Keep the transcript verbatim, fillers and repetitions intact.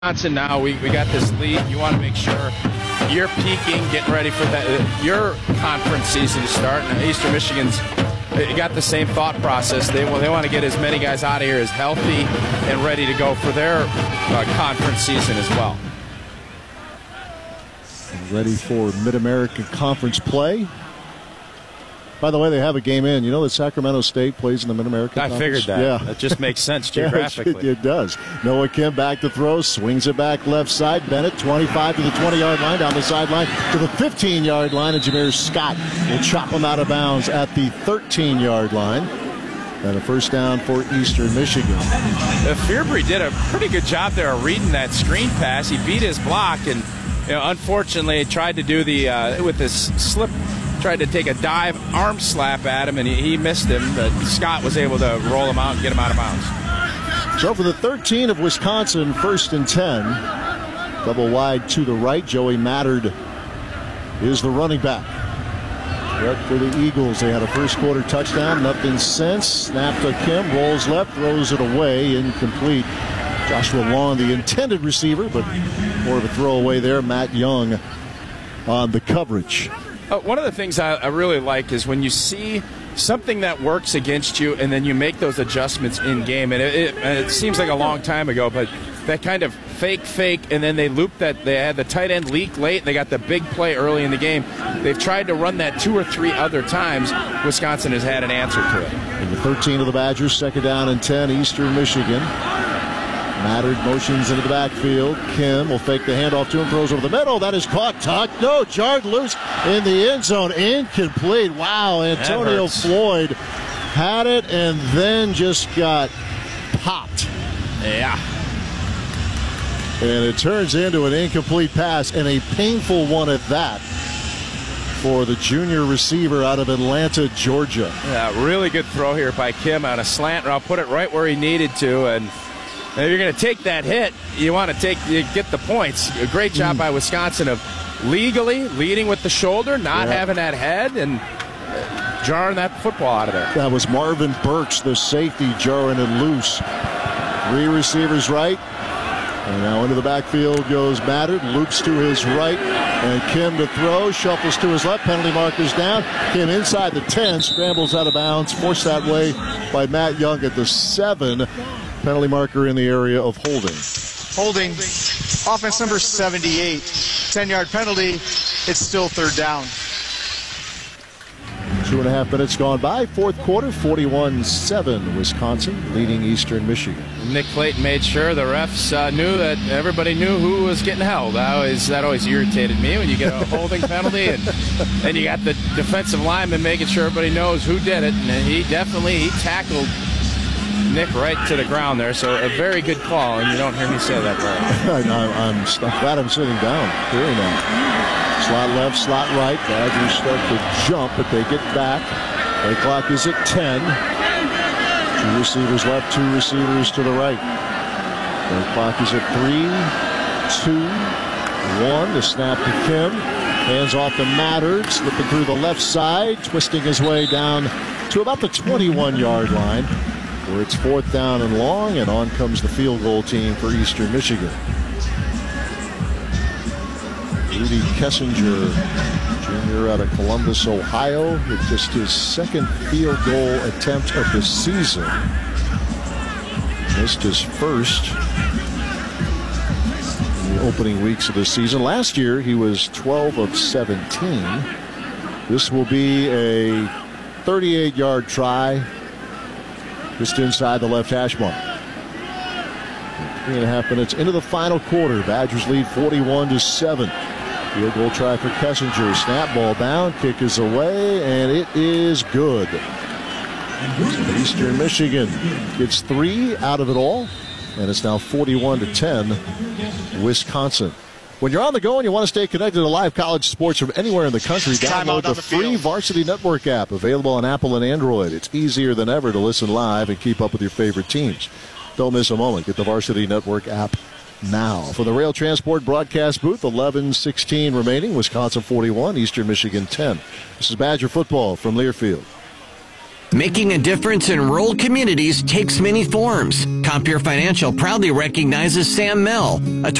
Wisconsin now, we, we got this lead. You want to make sure you're peaking, getting ready for that uh, your conference season to start. And Eastern Michigan's you got the same thought process. They, well, they want to get as many guys out of here as healthy and ready to go for their uh, conference season as well. Ready for Mid-American Conference play. By the way, they have a game in. You know that Sacramento State plays in the Mid-American I Conference? figured that. Yeah. That just makes sense geographically. Yeah, it, it does. Noah Kim back to throw, swings it back left side. Bennett, twenty-five to the twenty-yard line, down the sideline to the fifteen-yard line, and Jameer Scott will chop him out of bounds at the thirteen-yard line. And a first down for Eastern Michigan. Uh, Fearbury did a pretty good job there of reading that screen pass. He beat his block, and you know, unfortunately tried to do the, uh, with this slip, tried to take a dive arm slap at him, and he, he missed him, but Scott was able to roll him out and get him out of bounds. So for the thirteen of Wisconsin, first and ten. Double wide to the right. Joey Mattard is the running back. But for the Eagles, they had a first quarter touchdown, nothing since. Snap to Kim, rolls left, throws it away, incomplete. Joshua Long, the intended receiver, but more of a throwaway there. Matt Young on the coverage. Uh, one of the things I, I really like is when you see something that works against you and then you make those adjustments in game. And it, it, it seems like a long time ago, but that kind of fake, fake, and then they loop that. They had the tight end leak late, and they got the big play early in the game. They've tried to run that two or three other times. Wisconsin has had an answer to it. And the thirteen of the Badgers, second down and ten, Eastern Michigan. Mattard motions into the backfield. Kim will fake the handoff to him, throws over the middle. That is caught, tucked, no, jarred loose in the end zone. Incomplete. Wow, Antonio Floyd had it and then just got popped. Yeah. And it turns into an incomplete pass, and a painful one at that for the junior receiver out of Atlanta, Georgia. Yeah, really good throw here by Kim on a slant route. Put it right where he needed to, and if you're going to take that hit, you want to take you get the points. A great job mm. by Wisconsin of legally leading with the shoulder, not yeah. having that head, and jarring that football out of there. That was Marvin Burks, the safety, jarring it loose. Three receivers right. And now into the backfield goes Mattard, loops to his right, and Kim to throw, shuffles to his left, penalty markers down. Kim inside the ten, scrambles out of bounds, forced that way by Matt Young at the seven. Penalty marker in the area of holding. Holding, offense number seventy-eight. ten-yard penalty, it's still third down. Two and a half minutes gone by. Fourth quarter, forty-one seven, Wisconsin leading Eastern Michigan. Nick Clayton made sure the refs uh, knew that everybody knew who was getting held. That always, that always irritated me when you get a holding penalty and then you got the defensive lineman making sure everybody knows who did it. And he definitely, he tackled Nick right to the ground there, so a very good call, and you don't hear me say that very I'm, I'm, I'm glad I'm sitting down hearing that. Slot left, slot right. Badgers start to jump, but they get back. The clock is at ten. Two receivers left, two receivers to the right. The clock is at three, two, one. The snap to Kim. Hands off to Mattard, slipping through the left side, twisting his way down to about the twenty-one-yard line, where it's fourth down and long, and on comes the field goal team for Eastern Michigan. Rudy Kessinger, junior out of Columbus, Ohio, with just his second field goal attempt of the season. Missed his first in the opening weeks of the season. Last year, he was twelve of seventeen. This will be a thirty-eight-yard try, just inside the left hash mark. Three and a half minutes into the final quarter. Badgers lead forty-one to seven. Field goal try for Kessinger. Snap, ball down, kick is away, and it is good. Eastern Michigan gets three out of it all, and it's now forty-one to ten, Wisconsin. When you're on the go and you want to stay connected to live college sports from anywhere in the country, download the free Varsity Network app, available on Apple and Android. It's easier than ever to listen live and keep up with your favorite teams. Don't miss a moment. Get the Varsity Network app now. For the Rail Transport broadcast booth, eleven sixteen remaining. Wisconsin forty-one, Eastern Michigan ten. This is Badger football from Learfield. Making a difference in rural communities takes many forms. Compeer Financial proudly recognizes Sam Mell, a